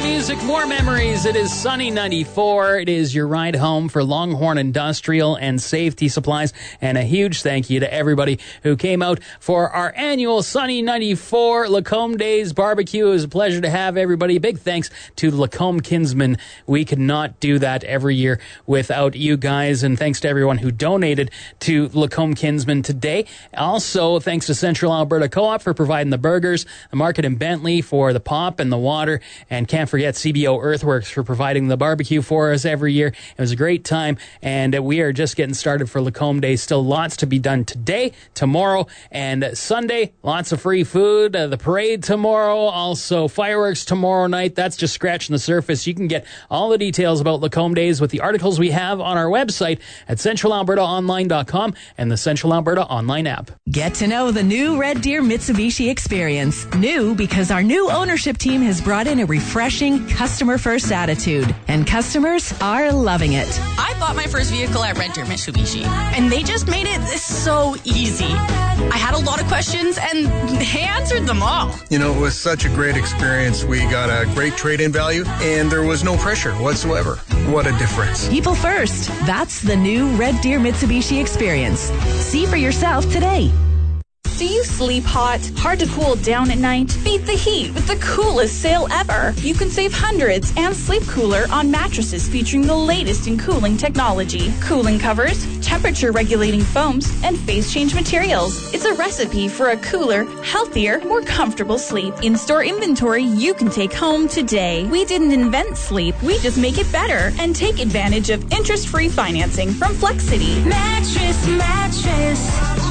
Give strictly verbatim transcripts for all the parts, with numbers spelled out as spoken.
music, more memories. It is Sunny ninety-four. It is your ride home for Longhorn Industrial and Safety Supplies. And a huge thank you to everybody who came out for our annual Sunny ninety-four Lacombe Days Barbecue. It was a pleasure to have everybody. Big thanks to Lacombe Kinsmen. We could not do that every year without you guys. And thanks to everyone who donated to Lacombe Kinsmen today. Also, thanks to Central Alberta Co-op for providing the burgers, the Market in Bentley for the pop and the water, and can't forget C B O Earthworks for providing the barbecue for us every year. It was a great time, and we are just getting started for Lacombe Day. Still lots to be done today, tomorrow, and Sunday. Lots of free food. Uh, the parade tomorrow, also fireworks tomorrow night. That's just scratching the surface. You can get all the details about Lacombe Days with the articles we have on our website at central alberta online dot com and the Central Alberta Online app. Get to know the new Red Deer Mitsubishi experience. New because our new ownership team has brought in a refreshing customer-first attitude, and customers are loving it. I bought my first vehicle at Red Deer Mitsubishi, and they just made it so easy. I had a lot of questions, and they answered them all. You know, it was such a great experience. We got a great trade-in value, and there was no pressure whatsoever. What a difference. People first. That's the new Red Deer Mitsubishi experience. See for yourself today. Do you sleep hot? Hard to cool down at night? Beat the heat with the coolest sale ever. You can save hundreds and sleep cooler on mattresses featuring the latest in cooling technology. Cooling covers, temperature regulating foams, and phase change materials. It's a recipe for a cooler, healthier, more comfortable sleep. In-store inventory you can take home today. We didn't invent sleep, we just make it better. And take advantage of interest-free financing from FlexCity. Mattress, mattress.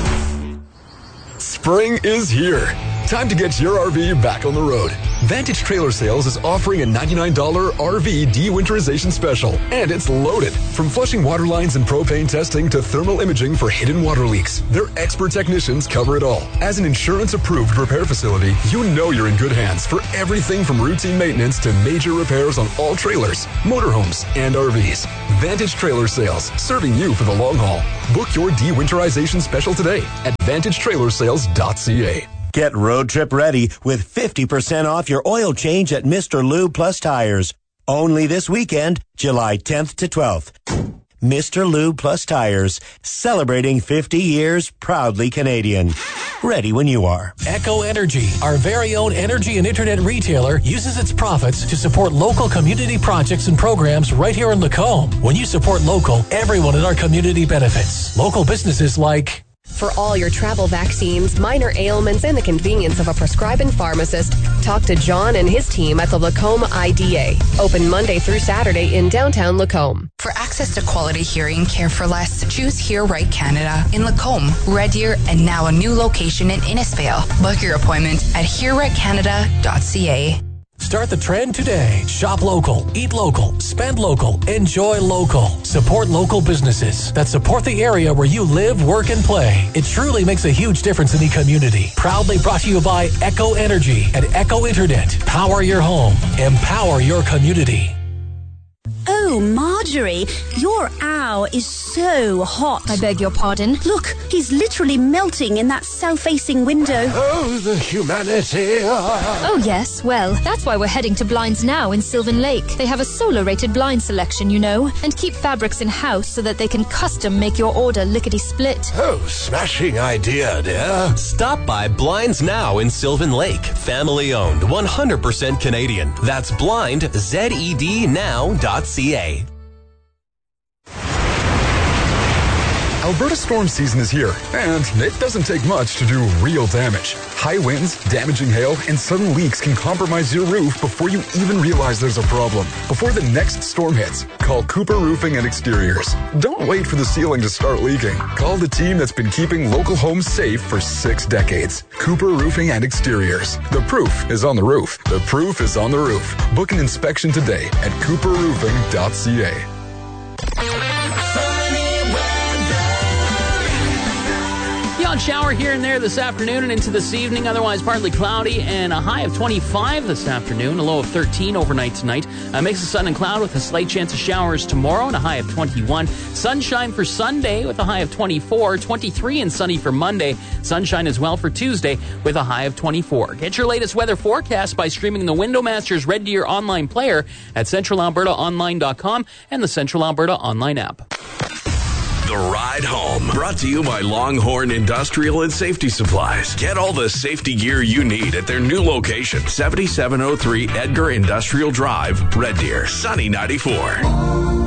Spring is here. Time to get your R V back on the road. Vantage Trailer Sales is offering a ninety-nine dollars R V de-winterization special, and it's loaded. From flushing water lines and propane testing to thermal imaging for hidden water leaks, their expert technicians cover it all. As an insurance-approved repair facility, you know you're in good hands for everything from routine maintenance to major repairs on all trailers, motorhomes, and R Vs. Vantage Trailer Sales, serving you for the long haul. Book your de-winterization special today at vantage trailer sales dot c a. Get road trip ready with fifty percent off your oil change at Mister Lube Plus Tires. Only this weekend, July tenth to twelfth. Mister Lube Plus Tires, celebrating fifty years, proudly Canadian. Ready when you are. Echo Energy, our very own energy and internet retailer, uses its profits to support local community projects and programs right here in Lacombe. When you support local, everyone in our community benefits. Local businesses like... For all your travel vaccines, minor ailments, and the convenience of a prescribing pharmacist, talk to John and his team at the Lacombe I D A. Open Monday through Saturday in downtown Lacombe. For access to quality hearing care for less, choose Hear Right Canada in Lacombe, Red Deer, and now a new location in Innisfail. Book your appointment at hear right canada dot c a. Start the trend today. Shop local, eat local, spend local, enjoy local. Support local businesses that support the area where you live, work, and play. It truly makes a huge difference in the community. Proudly brought to you by Echo Energy and Echo Internet. Power your home. Empower your community. Oh, Marjorie, your owl is so hot. I beg your pardon? Look, he's literally melting in that south-facing window. Oh, the humanity. Oh, yes. Well, that's why we're heading to Blinds Now in Sylvan Lake. They have a solar-rated blind selection, you know, and keep fabrics in-house so that they can custom make your order lickety-split. Oh, smashing idea, dear. Stop by Blinds Now in Sylvan Lake. Family-owned, one hundred percent Canadian. That's blind, Z E D now dot c a. Alberta storm season is here, and it doesn't take much to do real damage. High winds, damaging hail, and sudden leaks can compromise your roof before you even realize there's a problem. Before the next storm hits, call Cooper Roofing and Exteriors. Don't wait for the ceiling to start leaking. Call the team that's been keeping local homes safe for six decades. Cooper Roofing and Exteriors. The proof is on the roof. The proof is on the roof. Book an inspection today at cooper roofing dot c a. odd shower here and there this afternoon and into this evening. Otherwise, partly cloudy and a high of twenty-five this afternoon, a low of thirteen overnight tonight. A mix of sun and cloud with a slight chance of showers tomorrow and a high of twenty-one. Sunshine for Sunday with a high of twenty-four. twenty-three and sunny for Monday. Sunshine as well for Tuesday with a high of twenty-four. Get your latest weather forecast by streaming the Windowmasters Red Deer online player at central alberta online dot com and the Central Alberta online app. The Ride Home, brought to you by Longhorn Industrial and Safety Supplies. Get all the safety gear you need at their new location, seventy-seven oh three Edgar Industrial Drive, Red Deer, Sunny ninety-four.